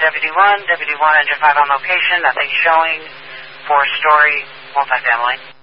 WD1, Engine 5 on location, nothing showing, 4-story multifamily.